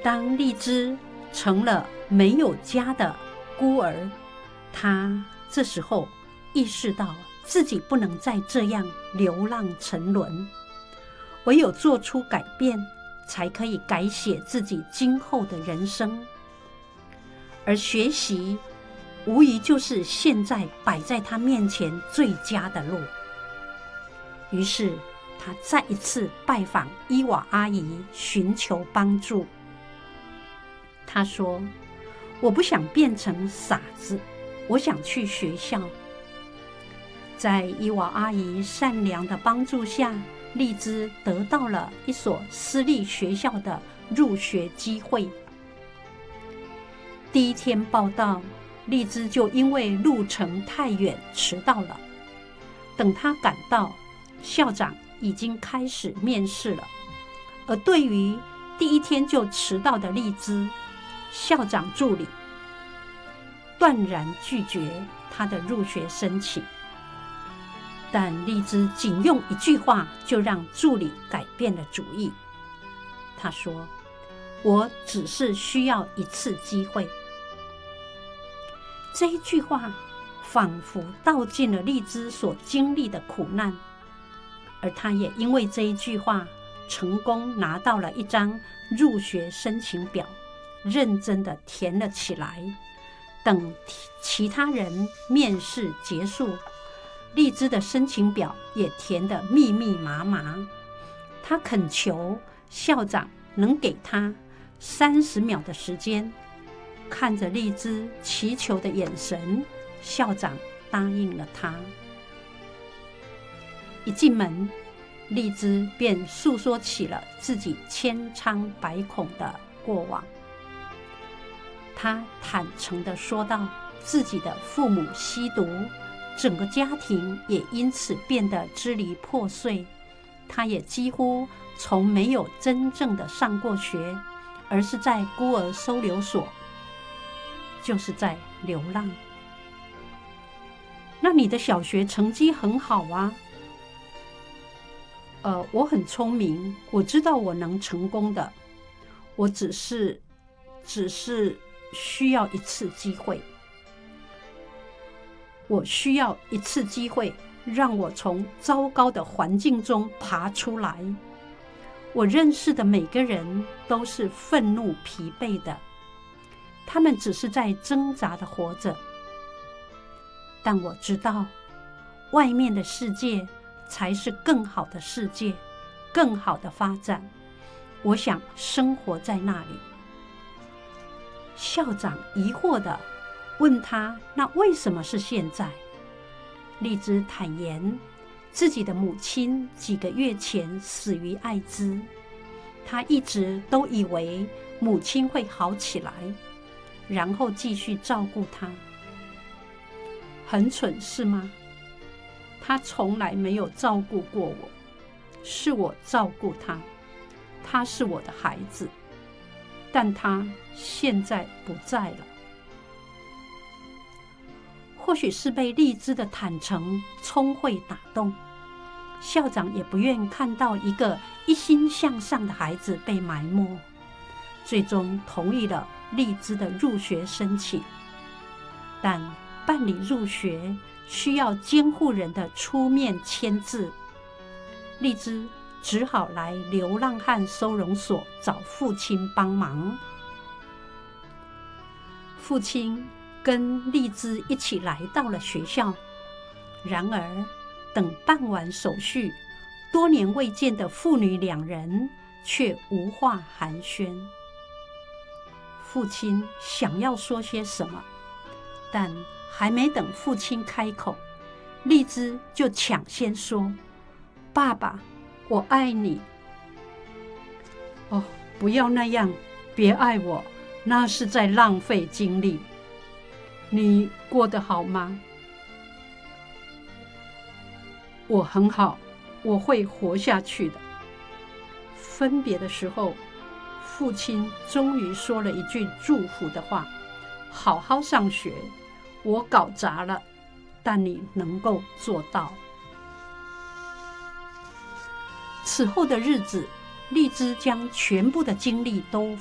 当荔枝成了没有家的孤儿，他这时候意识到自己不能再这样流浪沉沦，唯有做出改变，才可以改写自己今后的人生。而学习无疑就是现在摆在他面前最佳的路。于是他再一次拜访伊娃阿姨寻求帮助。他说，我不想变成傻子，我想去学校。在伊娃阿姨善良的帮助下，荔枝得到了一所私立学校的入学机会。第一天报到，荔枝就因为路程太远迟到了。等他赶到，校长已经开始面试了。而对于第一天就迟到的荔枝，校长助理断然拒绝他的入学申请。但荔枝仅用一句话就让助理改变了主意。他说，我只是需要一次机会。这一句话仿佛道尽了荔枝所经历的苦难，而他也因为这一句话成功拿到了一张入学申请表，认真地填了起来。等其他人面试结束，荔枝的申请表也填得密密麻麻。他恳求校长能给他30秒的时间。看着荔枝祈求的眼神，校长答应了他。一进门，荔枝便诉说起了自己千疮百孔的过往。他坦诚地说道，自己的父母吸毒，整个家庭也因此变得支离破碎。他也几乎从没有真正的上过学，而是在孤儿收留所，就是在流浪。那你的小学成绩很好啊？我很聪明，我知道我能成功的，我只是需要一次机会。我需要一次机会，让我从糟糕的环境中爬出来。我认识的每个人都是愤怒疲惫的，他们只是在挣扎地活着。但我知道，外面的世界才是更好的世界，更好的发展。我想生活在那里。校长疑惑地问他，那为什么是现在？荔枝坦言，自己的母亲几个月前死于艾滋，他一直都以为母亲会好起来，然后继续照顾她。很蠢是吗？他从来没有照顾过我，是我照顾他，他是我的孩子，但他现在不在了。或许是被荔枝的坦诚聪慧打动，校长也不愿看到一个一心向上的孩子被埋没，最终同意了荔枝的入学申请。但办理入学需要监护人的出面签字，荔枝只好来流浪汉收容所找父亲帮忙。父亲跟荔枝一起来到了学校，然而等办完手续，多年未见的父女两人却无话寒暄。父亲想要说些什么，但还没等父亲开口，荔枝就抢先说：“爸爸，我爱你。”哦，不要那样，别爱我，那是在浪费精力。你过得好吗？我很好，我会活下去的。分别的时候，父亲终于说了一句祝福的话：“好好上学，我搞砸了，但你能够做到。”此后的日子，荔枝将全部的精力都